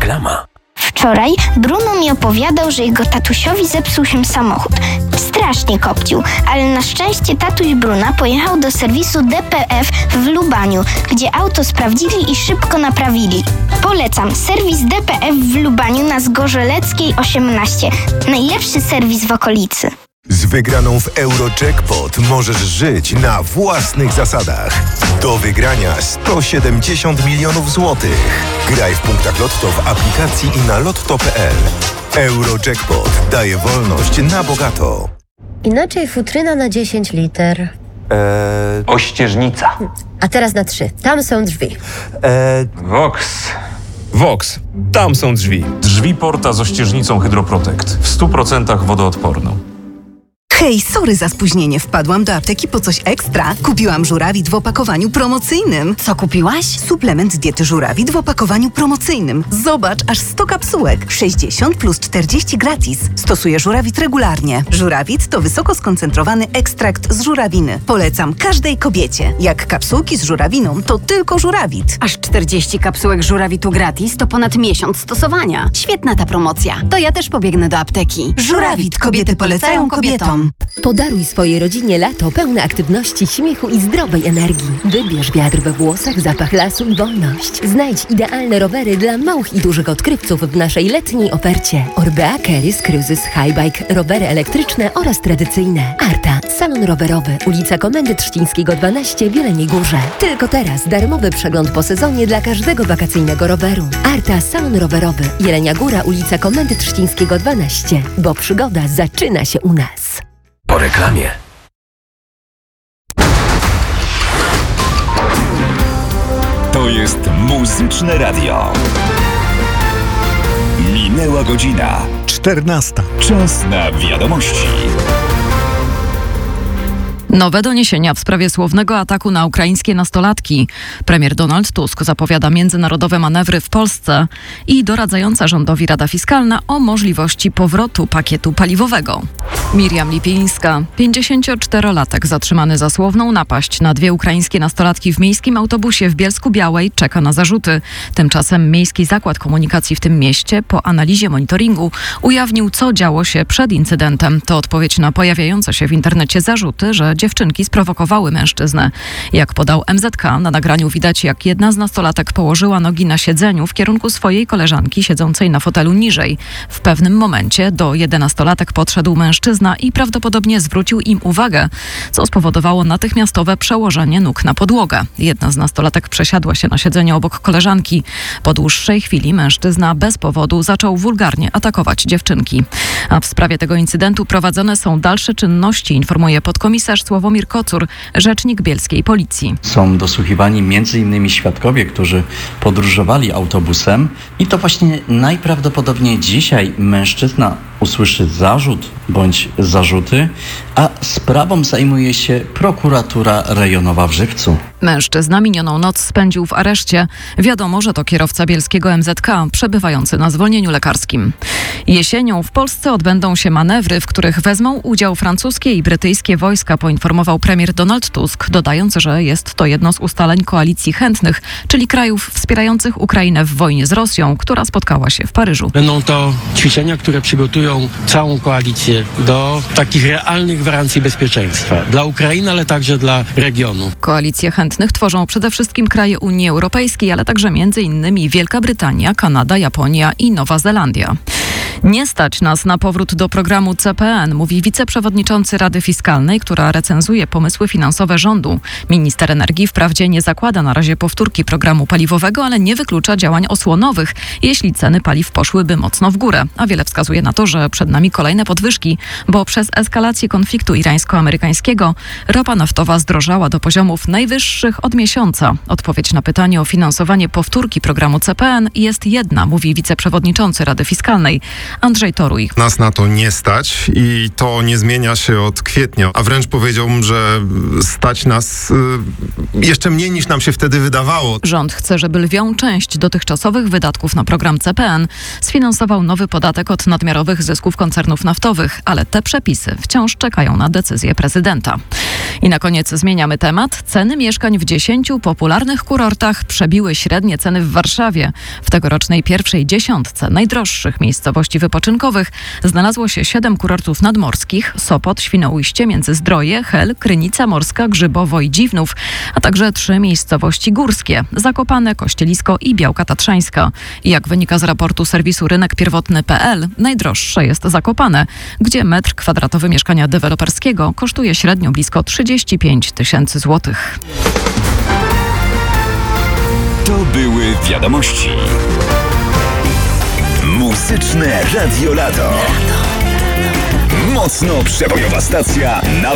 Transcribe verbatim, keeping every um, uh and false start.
Reklama. Wczoraj Bruno mi opowiadał, że jego tatusiowi zepsuł się samochód. Strasznie kopcił, ale na szczęście tatuś Bruna pojechał do serwisu D P F w Lubaniu, gdzie auto sprawdzili i szybko naprawili. Polecam, serwis D P F w Lubaniu na Zgorzeleckiej osiemnaście. Najlepszy serwis w okolicy. Z wygraną w Eurojackpot możesz żyć na własnych zasadach. Do wygrania sto siedemdziesiąt milionów złotych. Graj w punktach Lotto w aplikacji i na lotto kropka p l. Eurojackpot daje wolność na bogato. Inaczej futryna na dziesięć liter. Eee, ościeżnica. A teraz na trzy. Tam są drzwi. Eee, Vox. Vox. Tam są drzwi. Drzwi Porta z ościeżnicą Hydroprotect. W stu procentach wodoodporną. Hej, sorry za spóźnienie. Wpadłam do apteki po coś ekstra. Kupiłam żurawit w opakowaniu promocyjnym. Co kupiłaś? Suplement diety żurawit w opakowaniu promocyjnym. Zobacz, aż sto kapsułek. sześćdziesiąt plus czterdzieści gratis. Stosuję żurawit regularnie. Żurawit to wysoko skoncentrowany ekstrakt z żurawiny. Polecam każdej kobiecie. Jak kapsułki z żurawiną, to tylko żurawit. Aż czterdzieści kapsułek żurawitu gratis to ponad miesiąc stosowania. Świetna ta promocja. To ja też pobiegnę do apteki. Żurawit. Kobiety polecają kobietom. Podaruj swojej rodzinie lato pełne aktywności, śmiechu i zdrowej energii. Wybierz wiatr we włosach, zapach lasu i wolność. Znajdź idealne rowery dla małych i dużych odkrywców w naszej letniej ofercie. Orbea, Keris, Cruises, Highbike, rowery elektryczne oraz tradycyjne. Arta, salon rowerowy, ulica Komendy Trzcińskiego dwanaście w Jeleniej Górze. Tylko teraz darmowy przegląd po sezonie dla każdego wakacyjnego roweru. Arta, salon rowerowy, Jelenia Góra, ulica Komendy Trzcińskiego dwanaście, bo przygoda zaczyna się u nas. Po reklamie. To jest Muzyczne Radio. Minęła godzina czternasta. Czas na wiadomości. Nowe doniesienia w sprawie słownego ataku na ukraińskie nastolatki. Premier Donald Tusk zapowiada międzynarodowe manewry w Polsce i doradzająca rządowi Rada Fiskalna o możliwości powrotu pakietu paliwowego. Miriam Lipińska, pięćdziesięcioczterolatek zatrzymany za słowną napaść na dwie ukraińskie nastolatki w miejskim autobusie w Bielsku-Białej, czeka na zarzuty. Tymczasem Miejski Zakład Komunikacji w tym mieście po analizie monitoringu ujawnił, co działo się przed incydentem. To odpowiedź na pojawiające się w internecie zarzuty, że dziewczynki sprowokowały mężczyznę. Jak podał M Z K, na nagraniu widać, jak jedna z nastolatek położyła nogi na siedzeniu w kierunku swojej koleżanki siedzącej na fotelu niżej. W pewnym momencie do jedenastolatek podszedł mężczyzna i prawdopodobnie zwrócił im uwagę, co spowodowało natychmiastowe przełożenie nóg na podłogę. Jedna z nastolatek przesiadła się na siedzenie obok koleżanki. Po dłuższej chwili mężczyzna bez powodu zaczął wulgarnie atakować dziewczynki. A w sprawie tego incydentu prowadzone są dalsze czynności, informuje podkomisarz Sławomir Kocur, rzecznik bielskiej policji. Są dosłuchiwani między innymi świadkowie, którzy podróżowali autobusem i to właśnie najprawdopodobniej dzisiaj mężczyzna usłyszy zarzut bądź zarzuty, a sprawą zajmuje się prokuratura rejonowa w Żywcu. Mężczyzna minioną noc spędził w areszcie. Wiadomo, że to kierowca bielskiego M Z K przebywający na zwolnieniu lekarskim. Jesienią w Polsce odbędą się manewry, w których wezmą udział francuskie i brytyjskie wojska, poinformował premier Donald Tusk, dodając, że jest to jedno z ustaleń koalicji chętnych, czyli krajów wspierających Ukrainę w wojnie z Rosją, która spotkała się w Paryżu. Będą to ćwiczenia, które przygotują całą koalicję do takich realnych gwarancji bezpieczeństwa dla Ukrainy, ale także dla regionu. Koalicję chętnych tworzą przede wszystkim kraje Unii Europejskiej, ale także między innymi Wielka Brytania, Kanada, Japonia i Nowa Zelandia. Nie stać nas na powrót do programu C P N, mówi wiceprzewodniczący Rady Fiskalnej, która recenzuje pomysły finansowe rządu. Minister energii wprawdzie nie zakłada na razie powtórki programu paliwowego, ale nie wyklucza działań osłonowych, jeśli ceny paliw poszłyby mocno w górę. A wiele wskazuje na to, że przed nami kolejne podwyżki, bo przez eskalację konfliktu irańsko-amerykańskiego ropa naftowa zdrożała do poziomów najwyższych od miesiąca. Odpowiedź na pytanie o finansowanie powtórki programu C P N jest jedna, mówi wiceprzewodniczący Rady Fiskalnej. Andrzej Toruj. Nas na to nie stać i to nie zmienia się od kwietnia, a wręcz powiedziałbym, że stać nas y, jeszcze mniej niż nam się wtedy wydawało. Rząd chce, żeby lwią część dotychczasowych wydatków na program C P N sfinansował nowy podatek od nadmiarowych zysków koncernów naftowych, ale te przepisy wciąż czekają na decyzję prezydenta. I na koniec zmieniamy temat. Ceny mieszkań w dziesięciu popularnych kurortach przebiły średnie ceny w Warszawie. W tegorocznej pierwszej dziesiątce najdroższych miejscowości wypoczynkowych znalazło się siedem kurortów nadmorskich: Sopot, Świnoujście, Międzyzdroje, Hel, Krynica Morska, Grzybowo i Dziwnów, a także trzy miejscowości górskie: Zakopane, Kościelisko i Białka Tatrzańska. I jak wynika z raportu serwisu rynek pierwotny kropka p l, najdroższe jest Zakopane, gdzie metr kwadratowy mieszkania deweloperskiego kosztuje średnio blisko trzydzieści pięć tysięcy złotych. To były wiadomości. Muzyczne Radio Lato. Mocno przebojowa stacja na